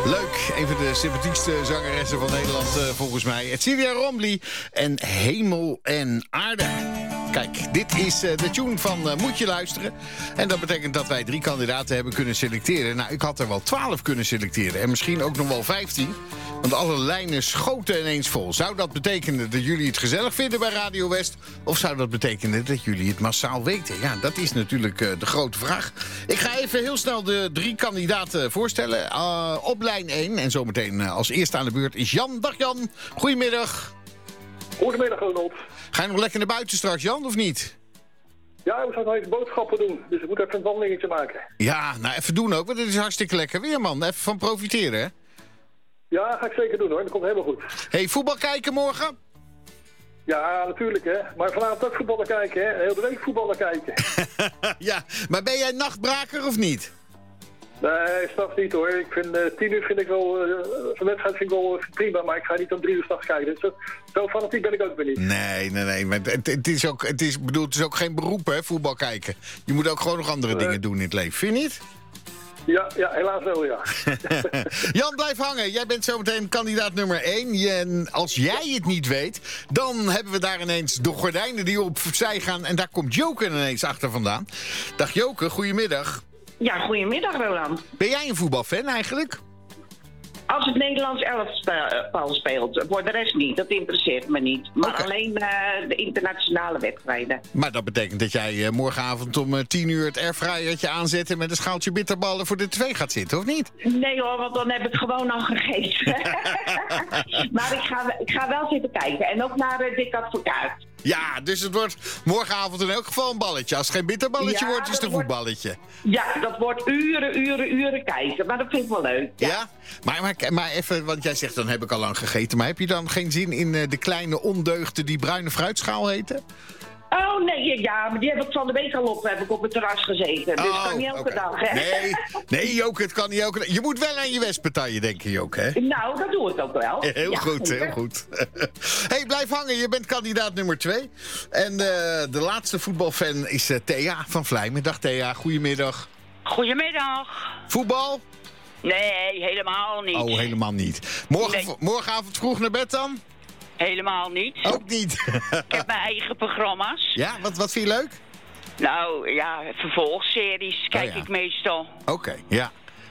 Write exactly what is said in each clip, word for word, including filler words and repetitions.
Leuk, een van de sympathiekste zangeressen van Nederland uh, volgens mij. Cecilia Rombly en Hemel en Aarde. Kijk, dit is uh, de tune van uh, Moet je luisteren. En dat betekent dat wij drie kandidaten hebben kunnen selecteren. Nou, ik had er wel twaalf kunnen selecteren. En misschien ook nog wel vijftien. Want alle lijnen schoten ineens vol. Zou dat betekenen dat jullie het gezellig vinden bij Radio West? Of zou dat betekenen dat jullie het massaal weten? Ja, dat is natuurlijk uh, de grote vraag. Ik ga even heel snel de drie kandidaten voorstellen. Uh, op lijn één. En zometeen uh, als eerste aan de beurt is Jan. Dag Jan. Goedemiddag. Goedemiddag, Ronald. Ga je nog lekker naar buiten straks, Jan, of niet? Ja, we gaan nog even boodschappen doen. Dus ik moet even een wandelingetje maken. Ja, nou even doen ook, want het is hartstikke lekker weer, man. Even van profiteren, hè? Ja, ga ik zeker doen, hoor. Dat komt helemaal goed. Hey, voetbal kijken morgen? Ja, natuurlijk, hè. Maar vanavond ook voetballen kijken, hè. Heel de week voetballen kijken. Ja, maar ben jij nachtbraker of niet? Nee, straks niet, hoor. Ik vind, uh, tien uur vind ik wel... Uh, Zo'n wedstrijd vind ik wel uh, prima, maar ik ga niet om drie uur s'nachts kijken. Dus zo, zo fanatiek ben ik ook weer niet. Nee, nee, nee. Maar het, het, is ook, het, is, bedoel, het is ook geen beroep, hè, voetbal kijken. Je moet ook gewoon nog andere uh, dingen doen in het leven. Vind je niet? Ja, ja, helaas wel, ja. Jan, blijf hangen. Jij bent zometeen kandidaat nummer één. En als jij het niet weet, dan hebben we daar ineens de gordijnen die opzij gaan. En daar komt Joke ineens achter vandaan. Dag Joke, goedemiddag. Ja, goedemiddag Roland. Ben jij een voetbalfan eigenlijk? Als het Nederlands elftal speelt, voor de rest niet. Dat interesseert me niet. Maar okay. alleen uh, de internationale wedstrijden. Maar dat betekent dat jij uh, morgenavond om uh, tien uur het airfryertje aanzet en met een schaaltje bitterballen voor de tv gaat zitten, of niet? Nee hoor, want dan heb ik gewoon al gegeten. Maar ik ga, ik ga wel zitten kijken. En ook naar uh, Dick Advocaat. Ja, dus het wordt morgenavond in elk geval een balletje. Als het geen bitterballetje ja, wordt, is het een voetballetje. Ja, dat wordt uren, uren, uren kijken. Maar dat vind ik wel leuk. Ja, ja? Maar, maar, maar even, want jij zegt dan heb ik al lang gegeten. Maar heb je dan geen zin in uh, de kleine ondeugden die bruine fruitschaal heten? Oh, nee, ja, maar die heb ik van de week al op, heb ik op het terras gezeten. Dus oh, kan niet elke okay. dag, hè? Nee, nee, Joke, het kan niet elke dag. Je moet wel aan je westpartijen denken, Joke, hè? Nou, dat doe ik ook wel. Heel ja, goed, heel goed. Hey, blijf hangen, je bent kandidaat nummer twee. En uh, de laatste voetbalfan is uh, Thea van Vlijmen. Dag Thea, goedemiddag. Goedemiddag. Voetbal? Nee, helemaal niet. Oh, helemaal niet. Morgen, nee. Morgenavond vroeg naar bed dan? Helemaal niet. Ook niet. Ik heb mijn eigen programma's. Ja, wat, wat vind je leuk? Nou, ja, vervolgseries kijk oh, ja. ik meestal. Oké, okay, ja.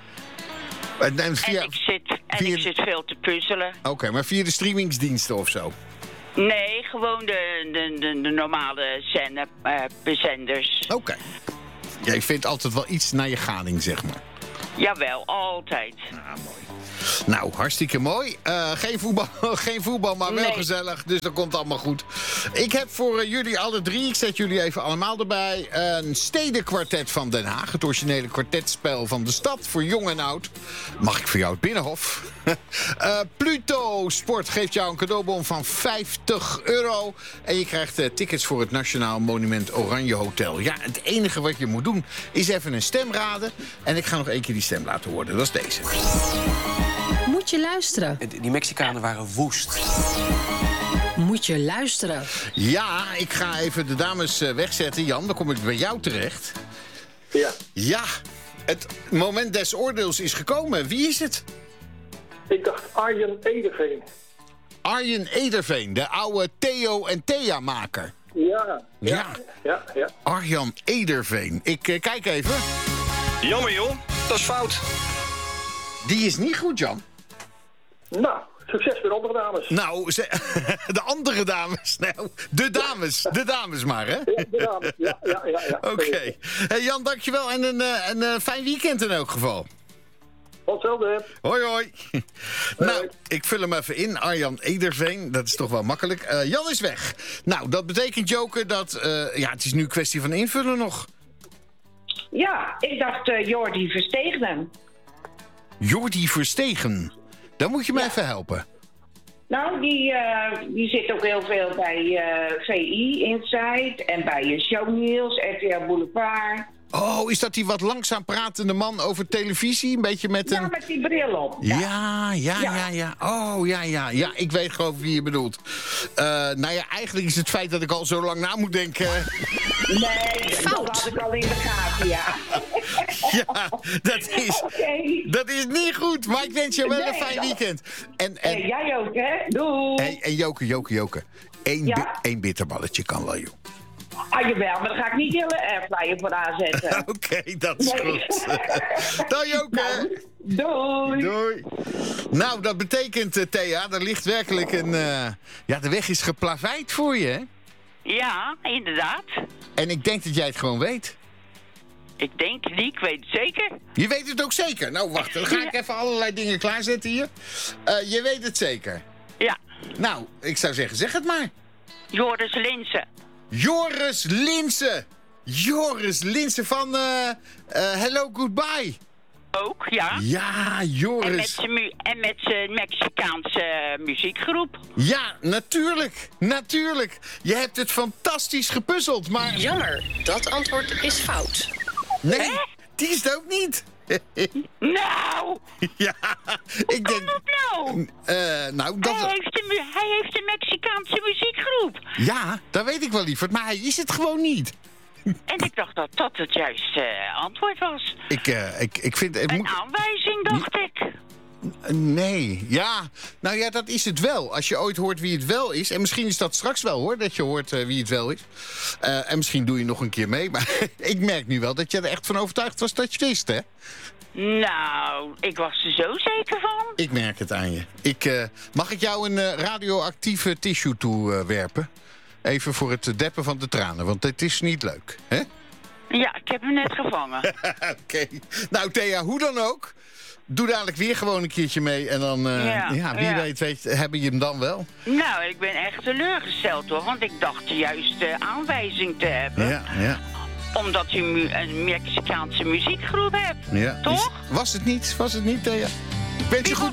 En, en, via, en, ik, zit, en via... ik zit veel te puzzelen. Oké, okay, maar via de streamingsdiensten of zo? Nee, gewoon de, de, de, de normale zender, uh, bezenders. Oké. Okay. Jij vindt altijd wel iets naar je gading, zeg maar. Jawel, altijd. Ah, mooi. Nou, hartstikke mooi. Uh, geen, voetbal, geen voetbal, maar wel nee. gezellig. Dus dat komt allemaal goed. Ik heb voor uh, jullie alle drie, ik zet jullie even allemaal erbij... een stedenkwartet van Den Haag. Het originele kwartetspel van de stad voor jong en oud. Mag ik voor jou het Binnenhof? uh, Pluto Sport geeft jou een cadeaubon van vijftig euro. En je krijgt uh, tickets voor het Nationaal Monument Oranje Hotel. Ja, het enige wat je moet doen is even een stem raden. En ik ga nog één keer die stem laten horen. Dat is deze. Moet je luisteren. Die Mexicanen waren woest. Moet je luisteren. Ja, ik ga even de dames wegzetten. Jan, dan kom ik bij jou terecht. Ja. Ja, het moment des oordeels is gekomen. Wie is het? Ik dacht Arjen Ederveen. Arjen Ederveen, de oude Theo en Thea-maker. Ja, ja, ja. ja, ja. Arjan Ederveen. Ik uh, kijk even. Jammer joh, dat is fout. Die is niet goed, Jan. Nou, succes met de andere dames. Nou, ze, de andere dames. Nou, de dames. De dames maar, hè? Ja, de dames. Ja, ja, ja. ja. Oké. Okay. Hey Jan, dankjewel. En een, een, een fijn weekend in elk geval. Hetzelfde. Hoi, hoi. hoi. Nou, ik vul hem even in. Arjan Ederveen, dat is toch wel makkelijk. Uh, Jan is weg. Nou, dat betekent, Joke, dat... Uh, ja, het is nu een kwestie van invullen nog. Ja, ik dacht uh, Jordi Verstegen. Jordi Verstegen. Dan moet je me ja. even helpen. Nou, die, uh, die zit ook heel veel bij uh, V I Inside en bij uh, Shownieuws, R T L Boulevard. Oh, is dat die wat langzaam pratende man over televisie? Een beetje met een... Ja, met die bril op. Ja, ja, ja, ja. ja, ja. Oh, ja, ja. Ja, ik weet gewoon wie je bedoelt. Uh, nou ja, eigenlijk is het feit dat ik al zo lang na moet denken... Nee, fout. Dat had ik al in de gaten, ja. Ja, dat is, Oké. dat is niet goed, maar ik wens je wel een Nee, fijn dat- weekend. En, en, Hey, jij ook, hè? Doei. hey, en Joke, Joke, Joke. Eén, Ja? bi- één bitterballetje kan wel, joh. Ah, jawel, maar daar ga ik niet heel airfryer voor aanzetten. Oké, dat is Nee. goed. Dan Joke. Doei. Doei. Nou, dat betekent, uh, Thea, er ligt werkelijk een... Uh, ja, de weg is geplaveid voor je, hè? Ja, inderdaad. En ik denk dat jij het gewoon weet. Ik denk het niet, ik weet het zeker. Je weet het ook zeker. Nou, wacht, dan ga ik even allerlei dingen klaarzetten hier. Uh, je weet het zeker. Ja, Nou, ik zou zeggen, zeg het maar. Joris Linsen. Joris Linsen. Joris Linsen van uh, uh, Hello Goodbye. Ook, ja. Ja, En met Joris. zijn mu- en met zijn Mexicaanse muziekgroep. Ja, natuurlijk. Natuurlijk. Je hebt het fantastisch gepuzzeld, maar... Jammer, dat antwoord is fout. Nee, die is het ook niet. Nou, Ja, ik kom denk... op nou. eh nou, Hij dat... heeft, een, mu- hij heeft een Mexicaanse muziekgroep. Ja, dat weet ik wel, lieverd, maar hij is het gewoon niet. En ik dacht dat dat het juiste antwoord was. Ik, uh, ik, ik vind... Het Een moet... aanwijzing, dacht ik. Nee, ja. Nou ja, dat is het wel. Als je ooit hoort wie het wel is. En misschien is dat straks wel, hoor, dat je hoort uh, wie het wel is. Uh, en misschien doe je nog een keer mee. Maar ik merk nu wel dat je er echt van overtuigd was dat je het wist, hè? Nou, ik was er zo zeker van. Ik merk het aan je. Ik, uh, mag ik jou een uh, radioactieve tissue toewerpen? Uh, Even voor het deppen van de tranen, want het is niet leuk, hè? Ja, ik heb hem net gevangen. Oké. Okay. Nou, Thea, hoe dan ook. Doe dadelijk weer gewoon een keertje mee. En dan, uh, ja, Ja, wie ja. weet, weet, hebben je hem dan wel. Nou, ik ben echt teleurgesteld hoor, want ik dacht de juiste aanwijzing te hebben. Ja, ja. Omdat u mu- een Mexicaanse muziekgroep hebt. ja. Toch? Is- was het niet? Was het niet, Thea? Ik wens je goed